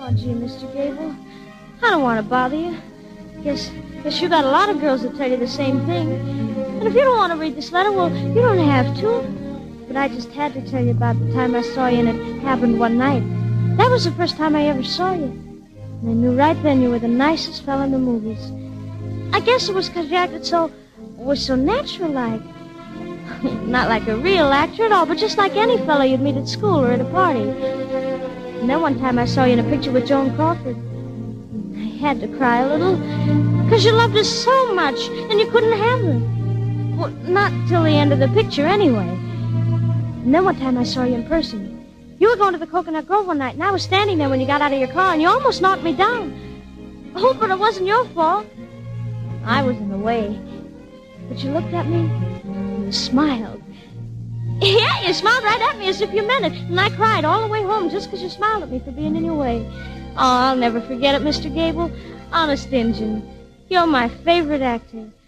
Oh, gee, Mr. Gable, I don't want to bother you. Guess you got a lot of girls that tell you the same thing. And if you don't want to read this letter, well, you don't have to. But I just had to tell you about the time I saw you, and it happened one night. That was the first time I ever saw you. And I knew right then you were the nicest fella in the movies. I guess it was because you acted so natural-like. Not like a real actor at all, but just like any fella you'd meet at school or at a party. And then one time I saw you in a picture with Joan Crawford. I had to cry a little, because you loved her so much, and you couldn't have her. Well, not till the end of the picture, anyway. And then one time I saw you in person. You were going to the Coconut Grove one night, and I was standing there when you got out of your car, and you almost knocked me down. Oh, but it wasn't your fault. I was in the way. But you looked at me, and you smiled. Yeah, you smiled right at me as if you meant it. And I cried all the way home just because you smiled at me for being in your way. Oh, I'll never forget it, Mr. Gable. Honest Injun, you're my favorite actor.